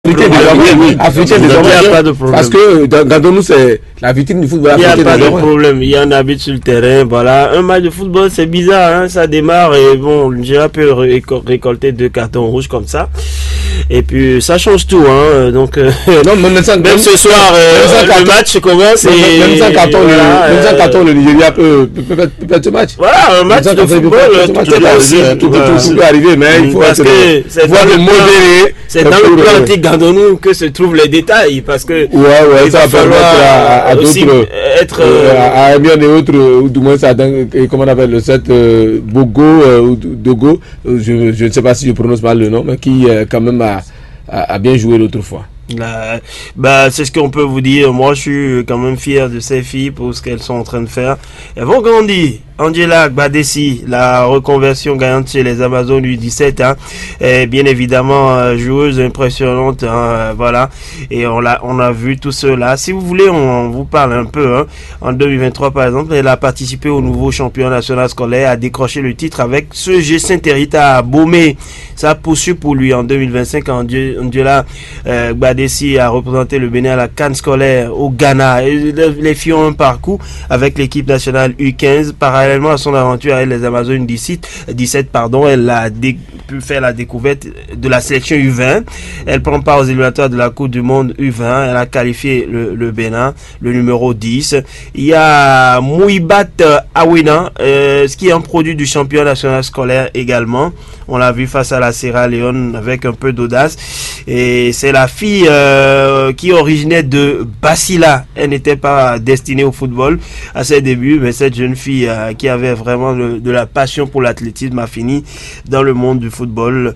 Africain désormais. Il n'y a pas de problème. Parce que dans nous, c'est la vitrine du football africain. Il n'y a pas de problème. Il y en a habite sur le terrain. Voilà. Un match de football, c'est bizarre. Hein? Ça démarre et bon, j'ai pu récolter 2 cartons rouges comme ça. Et puis ça change tout, hein. Donc non, même ce soir, le match commence et même sans carton, le Nigeria peut perdre ce match. Voilà, un match de football, tout peut arriver, mais il faut être modéré. C'est dans le plan anti-Gandonou que se trouvent les détails, parce que ça va permettre à d'autres être à Amiens et autres, ou du moins ça, comment on appelle le set Bogo ou Dogo, je ne sais pas si je prononce mal le nom, mais qui quand même a bien joué l'autre fois. C'est ce qu'on peut vous dire. Moi, je suis quand même fier de ces filles pour ce qu'elles sont en train de faire. Elles vont grandir. Angela Gbadessi, la reconversion gagnante chez les Amazones U17, hein, est bien évidemment joueuse impressionnante, hein, voilà. Et on a vu tout cela. Si vous voulez, on vous parle un peu. Hein. En 2023, par exemple, elle a participé au nouveau championnat national scolaire, a décroché le titre avec ce G Saint-Hérita à Bomé. Ça poursuit pour lui en 2025. Angela Gbadessi a représenté le Bénin à la CAN scolaire au Ghana. Et les filles ont un parcours avec l'équipe nationale U15. Parallèlement à son aventure avec les Amazones 17, elle a pu faire la découverte de la sélection U20. Elle prend part aux éliminatoires de la Coupe du Monde U20. Elle a qualifié le Bénin, le numéro 10. Il y a Mouibat Awina, ce qui est un produit du championnat national scolaire également. On l'a vu face à la Sierra Leone avec un peu d'audace. Et c'est la fille qui originait de Basila. Elle n'était pas destinée au football à ses débuts, mais cette jeune fille qui avait vraiment de la passion pour l'athlétisme a fini dans le monde du football.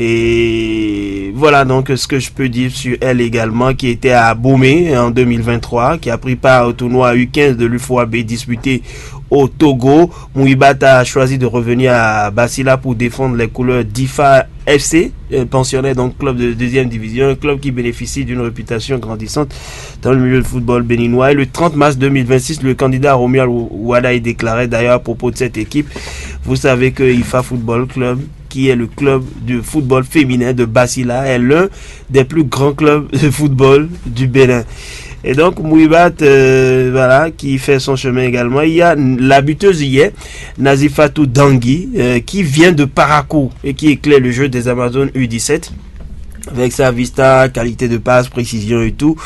Et voilà donc ce que je peux dire sur elle également, qui était à Bomé en 2023, qui a pris part au tournoi U15 de l'UFOAB disputé au Togo. Mouibat a choisi de revenir à Basila pour défendre les couleurs d'IFA FC, pensionnaire, donc club de 2e division, un club qui bénéficie d'une réputation grandissante dans le milieu du football béninois. Et le 30 mars 2026, le candidat Romuald Ouada déclarait d'ailleurs à propos de cette équipe: vous savez que IFA Football Club, qui est le club de football féminin de Basila, est l'un des plus grands clubs de football du Bénin. Et donc Mouibat, voilà, qui fait son chemin également. Il y a la buteuse hier, Nazifatou Dangui, qui vient de Parakou et qui éclaire le jeu des Amazones U17. Avec sa vista, qualité de passe, précision et tout.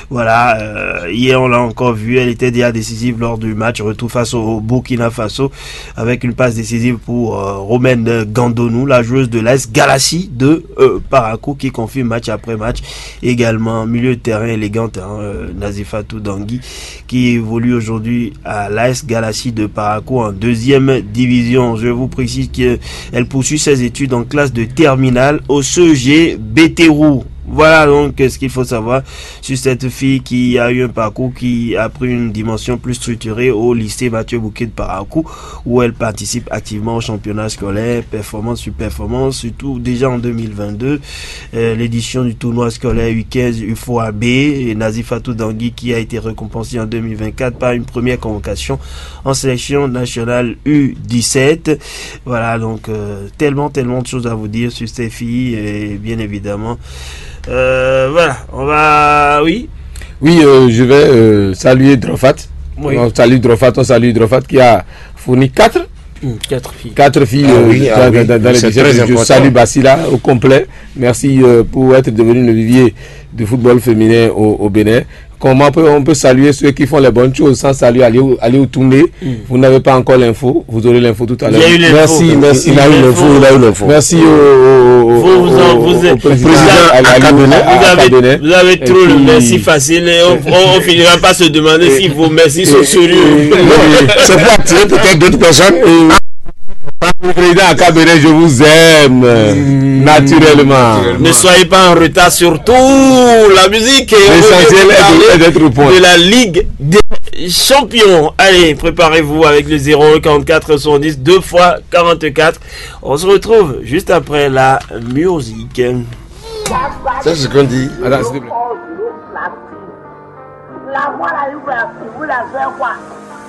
Voilà, hier on l'a encore vu, elle était déjà décisive lors du match retour face au Burkina Faso, avec une passe décisive pour Romaine Gandonou, la joueuse de l'AS Galassi de Parakou, qui confirme match après match. Également milieu de terrain élégante, Nazifatou Dangui, qui évolue aujourd'hui à l'AS Galassi de Parakou en 2e division. Je vous précise qu'elle poursuit ses études en classe de terminale au CEG Bétérou. Voilà donc ce qu'il faut savoir sur cette fille qui a eu un parcours qui a pris une dimension plus structurée au lycée Mathieu Bouquet de Parakou, où elle participe activement au championnat scolaire, performance sur performance, surtout déjà en 2022, l'édition du tournoi scolaire U15 UFOAB, et Nazifatou Dangui qui a été récompensé en 2024 par une première convocation en sélection nationale U17. Voilà donc tellement de choses à vous dire sur ces filles, et bien évidemment voilà, on va... Oui, je vais saluer Drofat. Oui. On salue Drofat qui a fourni 4 filles dans l'édition. Je salue Basila au complet. Merci pour être devenu le vivier de football féminin au Bénin. Comment on peut saluer ceux qui font les bonnes choses sans saluer, aller au tourner. Vous n'avez pas encore l'info, vous aurez l'info tout à l'heure. Merci. Il a eu l'info. Merci au président. Vous avez trop le merci facile. On finira pas se demander si vos merci sont sérieux. C'est pour attirer peut-être d'autres personnes. Président Akabene, je vous aime naturellement. Ne soyez pas en retard, surtout la musique. L'essentiel est d'être au point. De la Ligue des Champions. Allez, préparez-vous avec le 01 44 70 2 x 44. On se retrouve juste après la musique. C'est ce qu'on dit. Attends, s'il te plaît. La voilà, vous la faites quoi?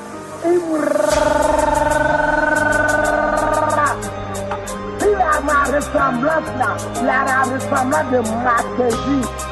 La ressemblance là, il y a la ressemblance de Mackenzie.